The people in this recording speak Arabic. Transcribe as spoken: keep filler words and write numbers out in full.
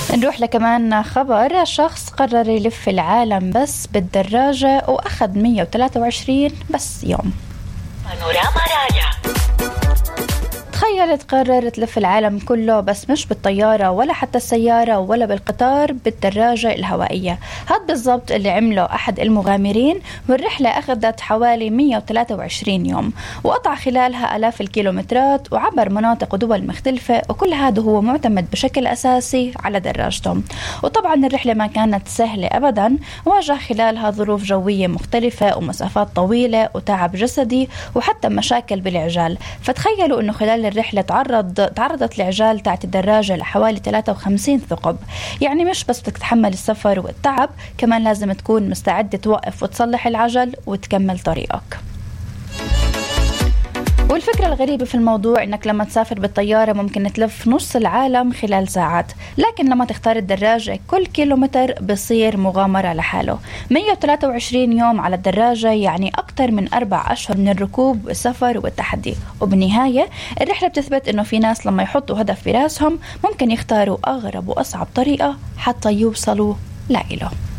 نروح لكمان خبر، شخص قرر يلف العالم بس بالدراجة وأخذ مية وثلاثة وعشرين بس يوم. بانوراما رايا. تخيل تقرر تلف العالم كله بس مش بالطيارة ولا حتى السيارة ولا بالقطار، بالدراجة الهوائية. هذا بالضبط اللي عمله أحد المغامرين، والرحلة أخذت حوالي مية وثلاثة وعشرين يوم، وقطع خلالها آلاف الكيلومترات وعبر مناطق ودول مختلفة، وكل هذا هو معتمد بشكل أساسي على دراجته. وطبعا الرحلة ما كانت سهلة أبدا، واجه خلالها ظروف جوية مختلفة ومسافات طويلة وتعب جسدي وحتى مشاكل بالعجال. فتخيلوا أنه خلال الرحلة تعرض تعرضت العجال تاعت الدراجة لحوالي ثلاثة وخمسين ثقب. يعني مش بس بدك تتحمل السفر والتعب، كمان لازم تكون مستعد توقف وتصلح العجل وتكمل طريقك. والفكرة الغريبة في الموضوع إنك لما تسافر بالطيارة ممكن تلف نص العالم خلال ساعات، لكن لما تختار الدراجة كل كيلومتر بصير مغامرة لحاله. مية وثلاثة وعشرين يوم على الدراجة يعني أكتر من أربع أشهر من الركوب والسفر والتحدي. وبالنهاية الرحلة بتثبت إنه في ناس لما يحطوا هدف براسهم ممكن يختاروا أغرب وأصعب طريقة حتى يوصلوا لإله.